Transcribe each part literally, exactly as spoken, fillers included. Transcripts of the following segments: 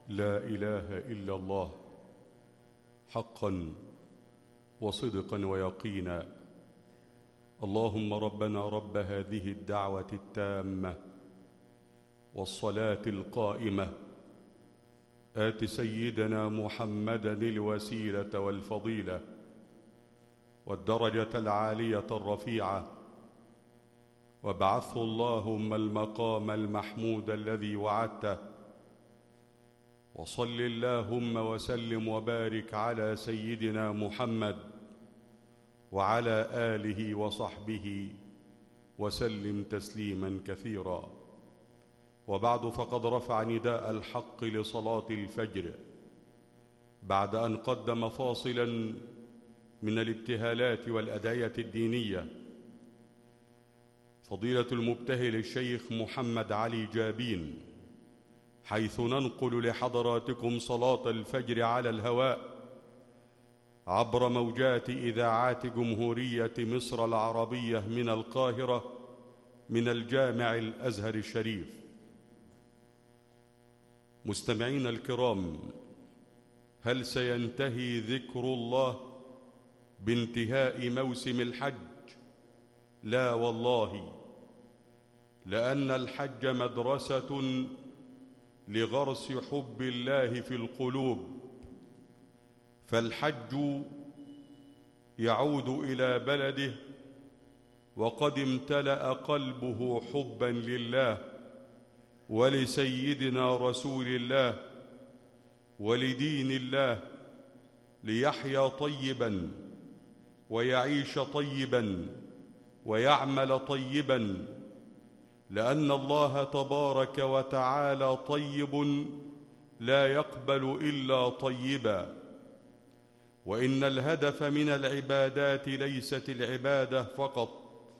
لا إله إلا الله حقا وصدقا ويقينا. اللهم ربنا رب هذه الدعوة التامة والصلاة القائمة، آت سيدنا محمدا الوسيلة والفضيلة والدرجة العالية الرفيعة، وابعثه اللهم المقام المحمود الذي وعدته، وصل اللهم وسلم وبارك على سيدنا محمد وعلى آله وصحبه وسلم تسليما كثيرا. وبعد، فقد رفع نداء الحق لصلاة الفجر بعد أن قدم فاصلا من الابتهالات والأدعية الدينية فضيلة المبتهل الشيخ محمد علي جابين، حيث ننقل لحضراتكم صلاة الفجر على الهواء عبر موجات إذاعات جمهورية مصر العربية من القاهرة من الجامع الأزهر الشريف. مستمعين الكرام، هل سينتهي ذكر الله بانتهاء موسم الحج؟ لا والله، لأن الحج مدرسة لغرس حب الله في القلوب، فالحج يعود إلى بلده وقد امتلأ قلبه حبا لله ولسيدنا رسول الله ولدين الله، ليحيا طيبا ويعيش طيبا ويعمل طيبا، لأن الله تبارك وتعالى طيب لا يقبل إلا طيبا. وإن الهدف من العبادات ليست العبادة فقط،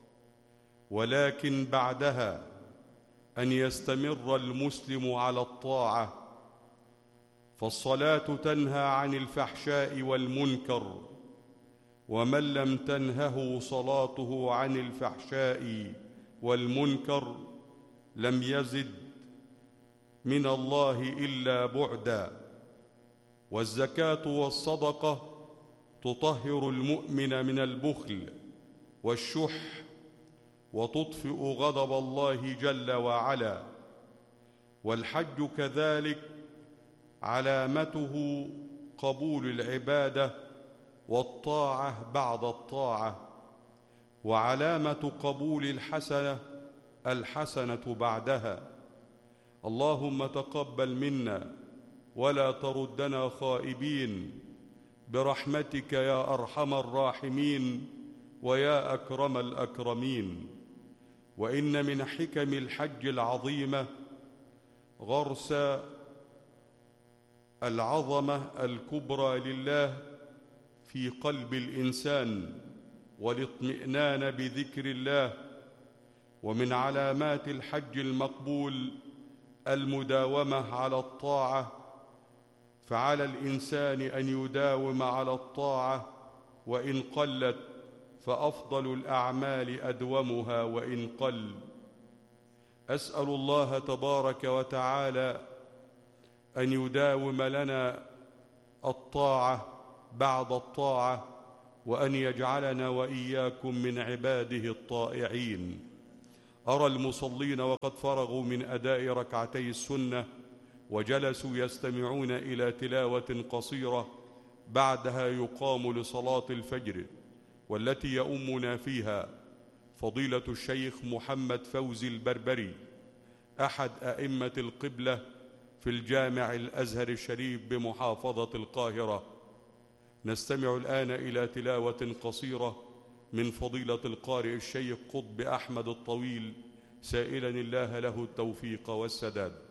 ولكن بعدها أن يستمر المسلم على الطاعة، فالصلاة تنهى عن الفحشاء والمنكر، ومن لم تنهه صلاته عن الفحشاء والمنكر لم يزد من الله إلا بعدا. والزكاة والصدقة تطهر المؤمن من البخل والشح وتطفئ غضب الله جل وعلا. والحج كذلك علامته قبول العبادة والطاعة بعد الطاعة، وعلامة قبول الحسنة الحسنة بعدها. اللهم تقبل منا ولا تردنا خائبين برحمتك يا أرحم الراحمين ويا أكرم الأكرمين. وإن من حكم الحج العظيمة غرس العظمة الكبرى لله في قلب الإنسان والاطمئنان بذكر الله. ومن علامات الحج المقبول المداومة على الطاعة، فعلى الإنسان أن يداوم على الطاعة وإن قلت، فأفضل الأعمال أدومها وإن قل. أسأل الله تبارك وتعالى أن يداوم لنا الطاعة بعد الطاعة، وأن يجعلنا وإياكم من عباده الطائعين. أرى المصلين وقد فرغوا من أداء ركعتي السنة وجلسوا يستمعون إلى تلاوة قصيرة، بعدها يقام لصلاة الفجر، والتي يؤمنا فيها فضيلة الشيخ محمد فوزي البربري، أحد أئمة القبلة في الجامع الأزهر الشريف بمحافظة القاهرة. نستمع الآن إلى تلاوة قصيرة من فضيلة القارئ الشيخ قطب أحمد الطويل، سائلا الله له التوفيق والسداد.